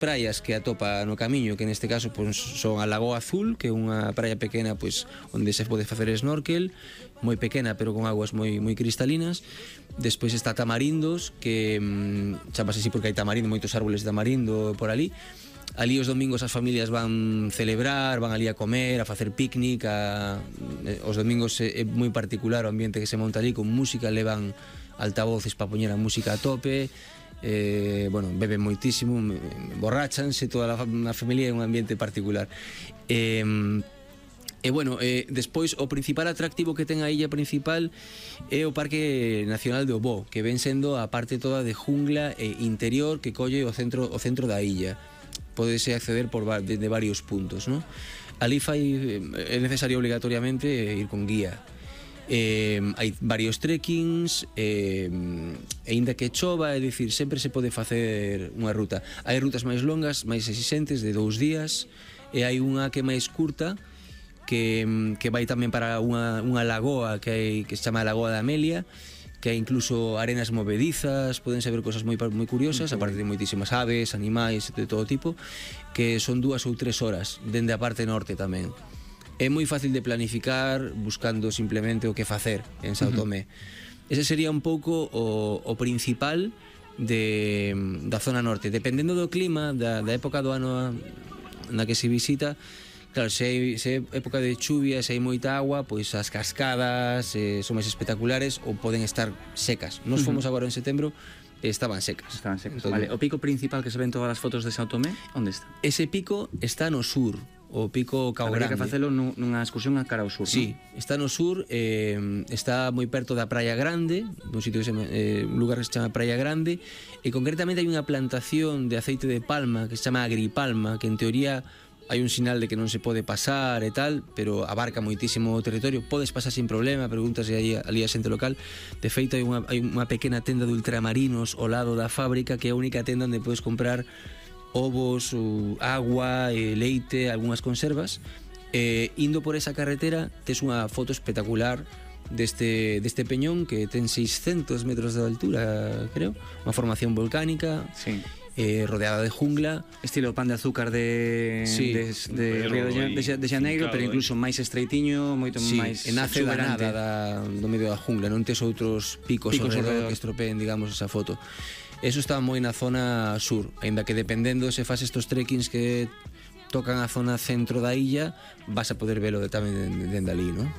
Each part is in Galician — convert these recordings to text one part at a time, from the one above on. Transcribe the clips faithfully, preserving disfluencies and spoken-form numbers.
praias que atopa no camiño, que neste caso pois, son a Lagoa Azul, que é unha praia pequena pois, onde se pode facer snorkel, moi pequena pero con aguas moi moi cristalinas. Despois está Tamarindos, que mm, chamase así porque hai tamarindo, moitos árboles de tamarindo por ali. Ali os domingos as familias van celebrar, van ali a comer, a facer picnic, a... os domingos é moi particular o ambiente que se monta ali, con música, levan altavoces para poñer a música a tope, eh, bueno, beben moitísimo, borráchanse, toda a familia, é un ambiente particular. Eh, E bueno, eh, despois o principal atractivo que ten a illa principal é o Parque Nacional de Obó, que ven sendo a parte toda de jungla e interior que colle o centro, o centro da illa. Podese acceder por de, de varios puntos, ¿no? Ali fai, é necesario obligatoriamente ir con guía. Eh, hai varios trekkings, eh, e inda que chova, é dicir, sempre se pode facer unha ruta. Hai rutas máis longas, máis exigentes, de dous días, e hai unha que é máis curta, que, que vai tamén para unha, unha lagoa que, hai, que se chama a Lagoa da Amelia, que hai incluso arenas movedizas, poden saber cosas moi, moi curiosas, aparte de moitísimas aves, animais de todo tipo, que son dúas ou tres horas, dende a parte norte tamén. É moi fácil de planificar buscando simplemente o que facer en São Tomé. Uh-huh. Ese sería un pouco o, o principal de, da zona norte. Dependendo do clima, da, da época do ano na que se visita, claro, se hai, se é época de chuvia, se hai moita agua, pois as cascadas eh, son máis espectaculares ou poden estar secas. Nos fomos agora en setembro e estaban secas. Estaban secas. Entón, vale, o pico principal que se ven todas as fotos de São Tomé, onde está? Ese pico está no sur, o pico Cao Grande. Habría que facelo nunha excursión a cara ao sur, sí, non? Está no sur, eh, está moi perto da Praia Grande, dun sitio que se, eh, un lugar que se chama Praia Grande, e concretamente hai unha plantación de aceite de palma que se chama Agripalma, que en teoría hai un sinal de que non se pode pasar e tal, pero abarca moitísimo o territorio, podes pasar sin problema, preguntas aí ali a xente local. De feito, hai unha, hai unha pequena tenda de ultramarinos ao lado da fábrica, que é a única tenda onde podes comprar ovos, agua, leite, algunhas conservas. Eh, indo por esa carretera, tes unha foto espectacular deste, deste peñón que ten seiscentos metros de altura, creo, unha formación volcánica. Sí. Eh, rodeada de jungla, estilo Pan de Azúcar de, sí, de, de, Río de, de, de Xaneiro, pero incluso máis estreitiño, moito sí, máis e nace da nada da, do medio da jungla, non tes outros picos, picos alrededor que estropeen, digamos, esa foto. Eso está moi na zona sur, aínda que dependendo se faz estos trekkings que tocan a zona centro da illa, vas a poder velo de, tamén dende ali, non?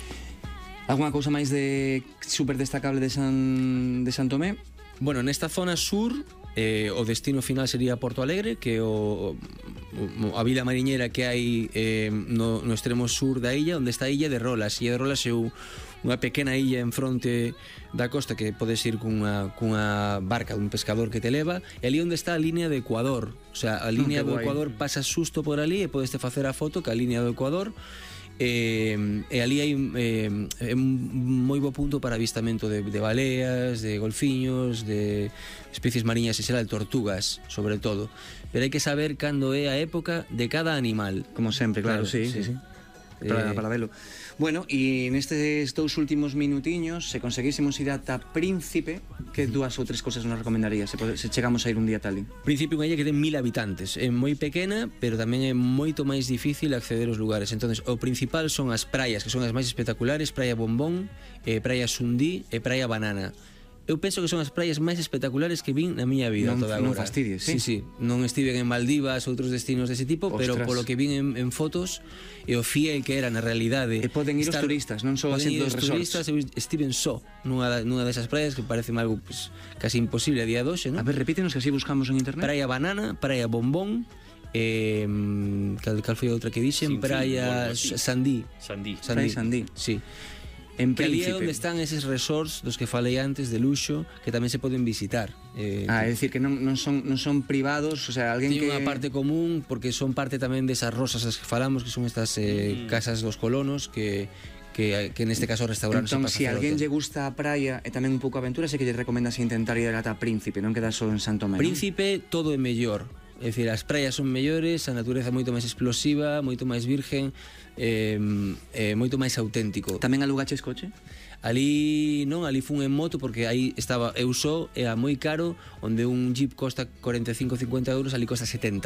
Alguna cousa máis de super destacable de San, de São Tomé? Bueno, nesta zona sur, Eh, o destino final sería Porto Alegre, que é o, o, a vila mariñera que hai eh, no, no extremo sur da illa, onde está a Illa de Rolas. Illa de Rolas é unha pequena illa en fronte da costa que podes ir cunha, cunha barca dun pescador que te leva, e ali onde está a línea de Ecuador. O sea, a línea oh, do Ecuador pasa xusto por ali e podes te facer a foto que a línea do Ecuador. Eh, e ali hai eh, un moi bo punto para avistamento de, de baleas, de golfiños, de especies mariñas, e xeral tortugas, sobre todo. Pero hai que saber cando é a época de cada animal. Como sempre, claro, claro sí, sí, sí. Para, para velo. Bueno, e nestes dous últimos minutiños, se conseguísemos ir ata Príncipe, que dúas ou tres cosas nos recomendarías se, se chegamos a ir un día tal? Príncipe é unha illa que ten mil habitantes, é moi pequena, pero tamén é moito máis difícil acceder aos lugares. Entonces, o principal son as praias, que son as máis espectaculares: Praia Bombón, eh, Praia Sundí e Praia Banana. Eu penso que son as praias máis espectaculares que vin na miña vida non, toda agora. Non fastidies, sí? Sí, sí, non estiven en Maldivas, outros destinos dese tipo. Ostras. Pero polo que vin en, en fotos e o fiel que era na realidade. E poden ir estar, os turistas, non só a xente dos resorts. Turistas, eu estiven só nunha, nunha desas praias que parece algo pues, casi imposible a día doxe, non? A ver, repítenos que así buscamos en internet. Praia Banana, Praia Bombón, eh, cal, cal foi a outra que dixen? Sin Praia Sandí. Sandí. Praia Sandí. Sí. En que ali é Príncipe. onde están eses resorts dos que falei antes de luxo, que tamén se poden visitar. Eh, ah, é dicir que non, non, son, non son privados, o sea, alguén que... Ten unha parte común, porque son parte tamén desas rosas as que falamos, que son estas eh, mm. casas dos colonos, que, que, que neste caso restaurantes. Entón, se si alguén lle gusta a praia e tamén un pouco a aventura, sei que lle recomendas intentar ir ata Príncipe, non quedar só en São Tomé. Príncipe, non? Todo é mellor. É dicir, as praias son mellores, a natureza moito máis explosiva, moito máis virgen, eh, eh, moito máis auténtico. Tamén alugaches coche? Ali non, ali fun en moto porque aí estaba eu só, era moi caro, onde un jeep costa cuarenta e cinco, cincuenta euros, ali costa setenta.